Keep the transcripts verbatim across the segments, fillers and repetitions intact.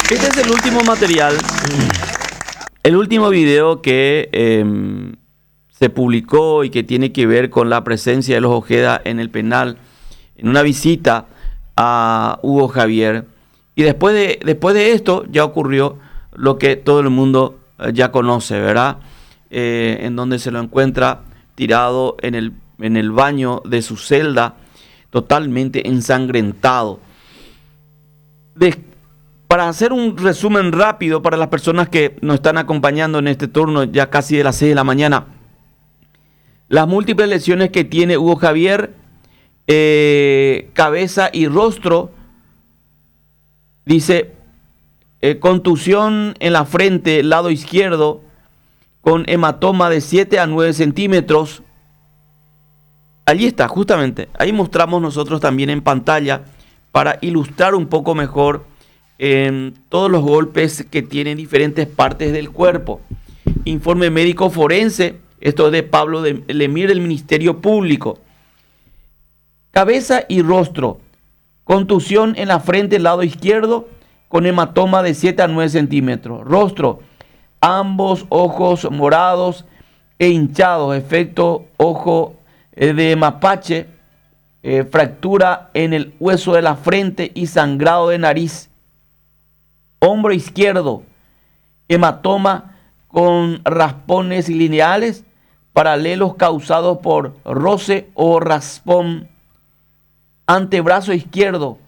Este es el último material, el último video que eh, se publicó y que tiene que ver con la presencia de los Ojeda en el penal, en una visita a Hugo Javier. Y después de, después de esto ya ocurrió lo que todo el mundo ya conoce, ¿verdad? Eh, en donde se lo encuentra tirado en el, en el baño de su celda, totalmente ensangrentado. De, para hacer un resumen rápido para las personas que nos están acompañando en este turno, ya casi de las seis de la mañana, las múltiples lesiones que tiene Hugo Javier, eh, cabeza y rostro, dice, eh, contusión en la frente, lado izquierdo, con hematoma de siete a nueve centímetros. Allí está, justamente, ahí mostramos nosotros también en pantalla para ilustrar un poco mejor eh, todos los golpes que tienen diferentes partes del cuerpo. Informe médico forense, esto es de Pablo de Lemir del Ministerio Público. Cabeza y rostro, contusión en la frente, lado izquierdo, con hematoma de siete a nueve centímetros. Rostro, ambos ojos morados e hinchados, efecto ojo eh, de mapache, eh, fractura en el hueso de la frente y sangrado de nariz. Hombro izquierdo, hematoma con raspones lineales paralelos causados por roce o raspón. Antebrazo izquierdo,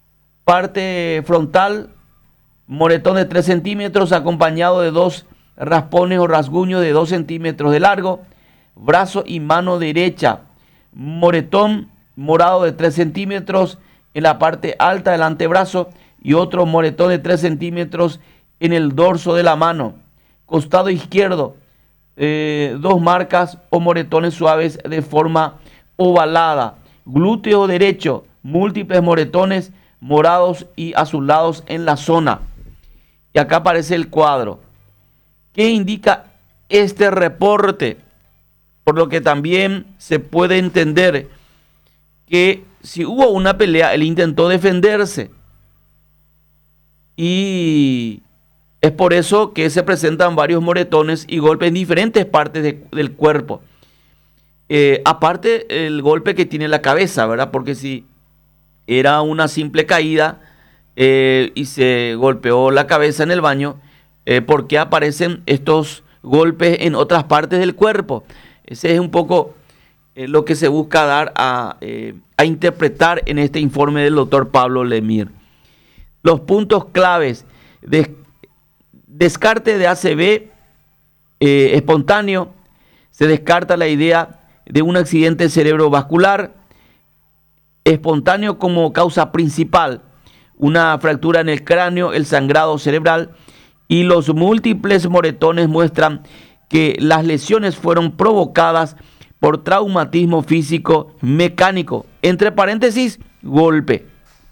parte frontal, moretón de tres centímetros acompañado de dos raspones o rasguños de dos centímetros de largo. Brazo y mano derecha, moretón morado de tres centímetros en la parte alta del antebrazo y otro moretón de tres centímetros en el dorso de la mano. Costado izquierdo, eh, dos marcas o moretones suaves de forma ovalada. Glúteo derecho, múltiples moretones morados y azulados en la zona. Y acá aparece el cuadro. ¿Qué indica este reporte? Por lo que también se puede entender que si hubo una pelea, él intentó defenderse. Y es por eso que se presentan varios moretones y golpes en diferentes partes de, del cuerpo. Eh, aparte el golpe que tiene la cabeza, ¿verdad? Porque si era una simple caída eh, y se golpeó la cabeza en el baño, eh, ¿por qué aparecen estos golpes en otras partes del cuerpo? Ese es un poco eh, lo que se busca dar a, eh, a interpretar en este informe del doctor Pablo Lemir. Los puntos claves: de, descarte de A C V eh, espontáneo, se descarta la idea de un accidente cerebrovascular espontáneo como causa principal, una fractura en el cráneo, el sangrado cerebral y los múltiples moretones muestran que las lesiones fueron provocadas por traumatismo físico mecánico, entre paréntesis, golpe.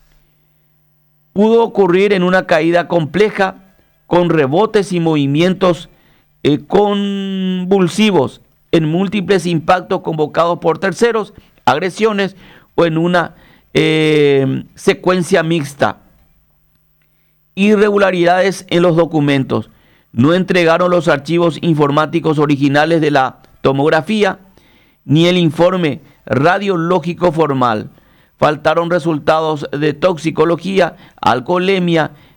Pudo ocurrir en una caída compleja con rebotes y movimientos eh, convulsivos, en múltiples impactos convocados por terceros, agresiones o en una eh, secuencia mixta. Irregularidades en los documentos. No entregaron los archivos informáticos originales de la tomografía ni el informe radiológico formal. Faltaron resultados de toxicología, alcoholemia